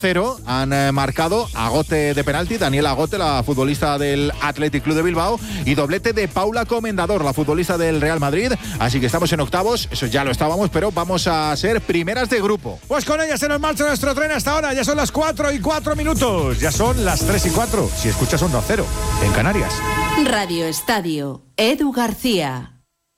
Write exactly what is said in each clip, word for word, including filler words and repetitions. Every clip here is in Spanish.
Cero han eh, marcado Agote de penalti, Daniela Agote, la futbolista del Athletic Club de Bilbao, y doblete de Paula Comendador, la futbolista del Real Madrid. Así que estamos en octavos, eso ya lo estábamos, pero vamos a ser primeras de grupo. Pues con ella se nos marcha nuestro tren hasta ahora. Ya son las cuatro y cuatro minutos. Ya son las tres y cuatro. Si escuchas Onda Cero, en Canarias. Radio Estadio, Edu García.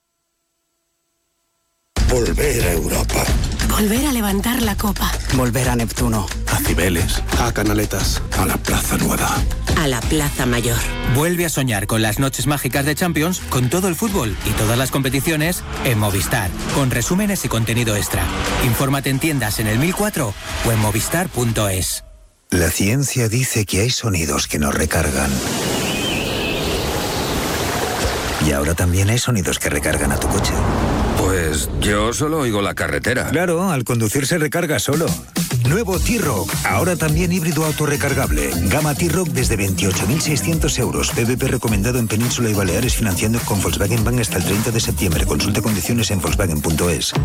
Volver a Europa. Volver a levantar la copa. Volver a Neptuno. A Cibeles. A Canaletas. A la Plaza Nueva. A la Plaza Mayor. Vuelve a soñar con las noches mágicas de Champions, con todo el fútbol y todas las competiciones en Movistar, con resúmenes y contenido extra. Infórmate en tiendas en el mil cuatro o en movistar punto es. La ciencia dice que hay sonidos que nos recargan. Y ahora también hay sonidos que recargan a tu coche. Pues yo solo oigo la carretera. Claro, al conducir se recarga solo. Nuevo T-Roc, ahora también híbrido autorrecargable. Gama T-Roc desde veintiocho mil seiscientos euros. P V P recomendado en Península y Baleares, financiando con Volkswagen Bank hasta el treinta de septiembre. Consulte condiciones en volkswagen punto es.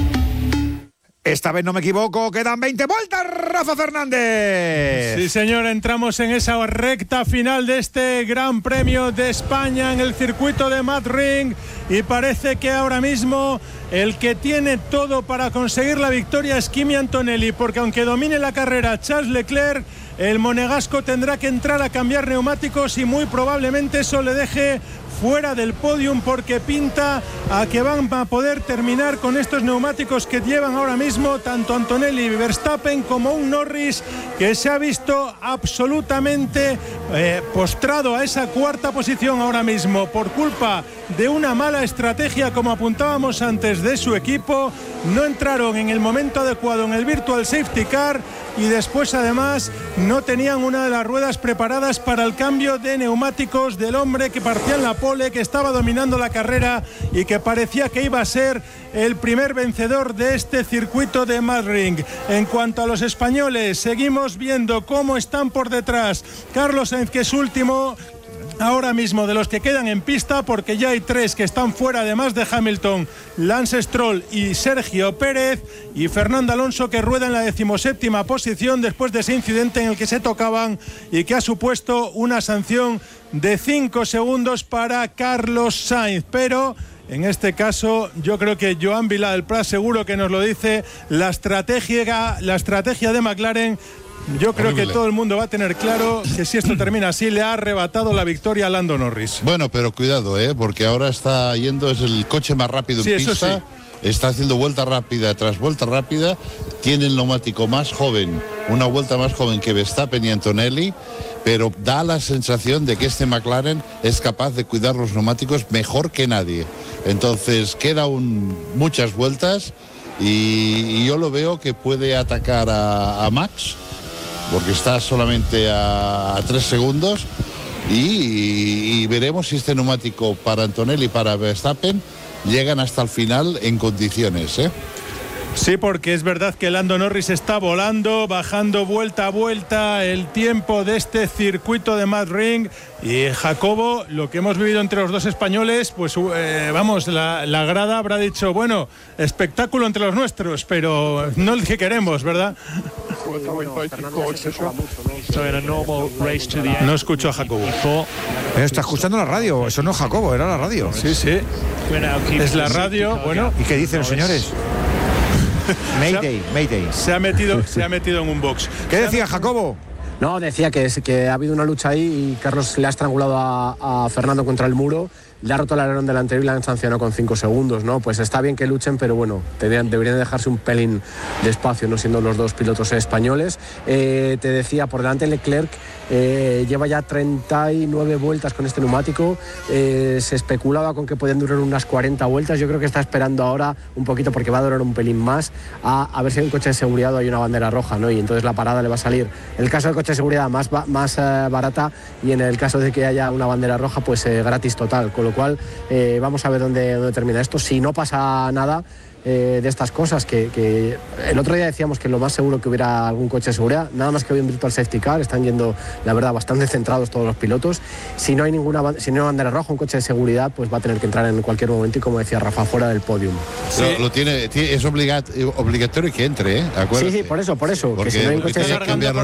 Esta vez no me equivoco, quedan veinte vueltas, Rafa Fernández. Sí, señor, entramos en esa recta final de este Gran Premio de España en el circuito de Madrid y parece que ahora mismo el que tiene todo para conseguir la victoria es Kimi Antonelli, porque aunque domine la carrera Charles Leclerc, el monegasco tendrá que entrar a cambiar neumáticos y muy probablemente eso le deje fuera del podium, porque pinta a que van a poder terminar con estos neumáticos que llevan ahora mismo tanto Antonelli y Verstappen como un Norris que se ha visto absolutamente eh, postrado a esa cuarta posición ahora mismo por culpa de una mala estrategia, como apuntábamos antes, de su equipo. No entraron en el momento adecuado en el Virtual Safety Car y después además no tenían una de las ruedas preparadas para el cambio de neumáticos del hombre que partía en la pole, que estaba dominando la carrera y que parecía que iba a ser el primer vencedor de este circuito de Madrid. En cuanto a los españoles, seguimos viendo cómo están por detrás Carlos Sainz, que es último ahora mismo de los que quedan en pista, porque ya hay tres que están fuera, además de Hamilton, Lance Stroll y Sergio Pérez, y Fernando Alonso, que rueda en la decimoséptima posición después de ese incidente en el que se tocaban y que ha supuesto una sanción de cinco segundos para Carlos Sainz. Pero en este caso yo creo que Joan Vilá del Prat seguro que nos lo dice, la estrategia, la estrategia de McLaren. Yo creo Horrible. que todo el mundo va a tener claro que si esto termina así, le ha arrebatado la victoria a Lando Norris. Bueno, pero cuidado, ¿eh? Porque ahora está yendo, es el coche más rápido sí, en pista, sí. Está haciendo vuelta rápida tras vuelta rápida, tiene el neumático más joven, una vuelta más joven que Verstappen y Antonelli, pero da la sensación de que este McLaren es capaz de cuidar los neumáticos mejor que nadie. Entonces queda un, muchas vueltas y, y yo lo veo que puede atacar a, a Max, porque está solamente a, a tres segundos y, y, y veremos si este neumático para Antonelli y para Verstappen llegan hasta el final en condiciones, ¿eh? Sí, porque es verdad que Lando Norris está volando, bajando vuelta a vuelta el tiempo de este circuito de Madrid. Y Jacobo, lo que hemos vivido entre los dos españoles, pues eh, vamos, la, la grada habrá dicho, bueno, espectáculo entre los nuestros, pero no el que queremos, ¿verdad? No escucho a Jacobo. Está escuchando la radio, eso no es Jacobo, era la radio. Sí, sí, es la radio, bueno. ¿Y qué dicen los señores? Mayday, Mayday. Se ha metido, se ha metido en un box. ¿Qué decía Jacobo? No, decía que, es, que ha habido una lucha ahí y Carlos le ha estrangulado a, a Fernando contra el muro, le ha roto el alerón delantero y le han sancionado con cinco segundos, ¿no? Pues está bien que luchen, pero bueno, deberían, deberían dejarse un pelín de espacio, no siendo los dos pilotos españoles. Eh, te decía, por delante Leclerc eh, lleva ya treinta y nueve vueltas con este neumático, eh, se especulaba con que podían durar unas cuarenta vueltas, yo creo que está esperando ahora un poquito, porque va a durar un pelín más, a, a ver si hay un coche de seguridad o hay una bandera roja, ¿no? Y entonces la parada le va a salir, en el caso del coche de seguridad, más, más eh, barata, y en el caso de que haya una bandera roja, pues eh, gratis total, con lo cual eh, vamos a ver dónde, dónde termina esto. Si no pasa nada, eh, de estas cosas, que, que el otro día decíamos que lo más seguro que hubiera algún coche de seguridad, nada más que hoy en Virtual Safety Car, están yendo, la verdad, bastante centrados todos los pilotos. Si no hay ninguna, si no hay bandera roja, un coche de seguridad, pues va a tener que entrar en cualquier momento y, como decía Rafa, fuera del podium. Sí. Lo, lo tiene, es obligat, obligatorio que entre, ¿eh? Sí, sí, por eso, por eso. Porque que si no hay un coche tiene que cambiar